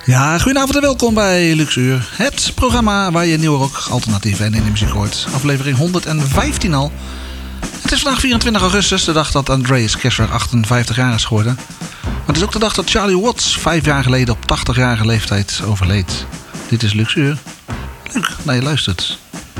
Ja, goedenavond en welkom bij Luxuur. Het programma waar je nieuwe rock, alternatief en indie muziek hoort. Aflevering 115 al. Het is vandaag 24 augustus, de dag dat Andreas Kisser 58 jaar is geworden. Maar het is ook de dag dat Charlie Watts 5 jaar geleden op 80-jarige leeftijd overleed. Dit is Luxuur. Leuk dat je luistert.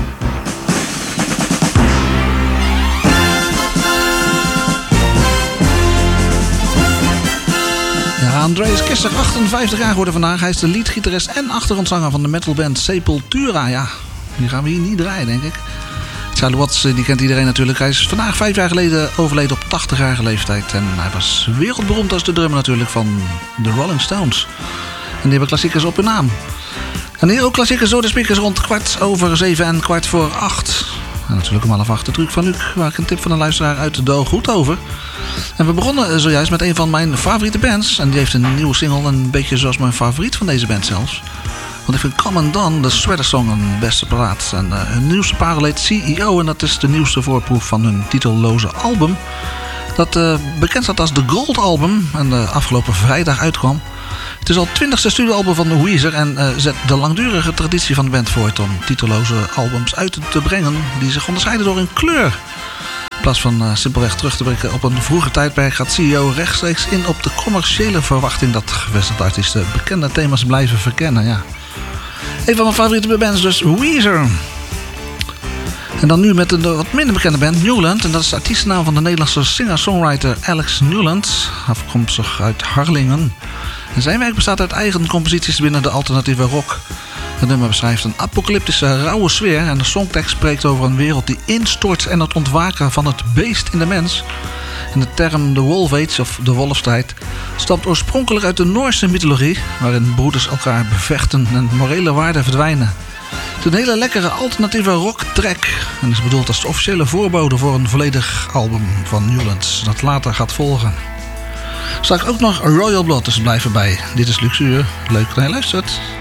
Andreas Kisser, 58 jaar geworden vandaag. Hij is de leadgitarist en achtergrondzanger van de metalband Sepultura. Ja, die gaan we hier niet draaien, denk ik. Charlie Watts, die kent iedereen natuurlijk. Hij is vandaag 5 jaar geleden overleden op 80-jarige leeftijd. En hij was wereldberoemd als de drummer natuurlijk van de Rolling Stones. En die hebben klassiekers op hun naam. En hier ook klassiekers door de speakers rond 7:15 en 7:15. En natuurlijk om 7:30 de truc van Luc, waar ik een tip van een luisteraar uit de doog goed over. En we begonnen zojuist met een van mijn favoriete bands. En die heeft een nieuwe single, een beetje zoals mijn favoriet van deze band zelfs. Want ik vind Come Undone, de Sweater Song, een beste plaat. En hun nieuwste parel heet CEO en dat is de nieuwste voorproef van hun titelloze album. Dat bekend staat als The Gold Album en afgelopen vrijdag uitkwam. Het is al het 20e studioalbum van Weezer en zet de langdurige traditie van de band voort om titelloze albums uit te brengen die zich onderscheiden door hun kleur. In plaats van simpelweg terug te blikken op een vroeger tijdperk gaat CEO rechtstreeks in op de commerciële verwachting dat gevestigde artiesten bekende thema's blijven verkennen. Ja. Een van mijn favoriete bands dus Weezer. En dan nu met een wat minder bekende band Newland. En dat is de artiestennaam van de Nederlandse singer-songwriter Alex Newland, afkomstig uit Harlingen. En zijn werk bestaat uit eigen composities binnen de alternatieve rock. Het nummer beschrijft een apocalyptische, rauwe sfeer en de songtekst spreekt over een wereld die instort en het ontwaken van het beest in de mens. En de term de Wolf Age of de wolfstijd stamt oorspronkelijk uit de Noorse mythologie, waarin broeders elkaar bevechten en morele waarden verdwijnen. Het is een hele lekkere alternatieve rocktrack en is bedoeld als de officiële voorbode voor een volledig album van Newland dat later gaat volgen. Straks ook nog Royal Blood, dus blijf erbij. Dit is Luxuur. Leuk dat je luistert.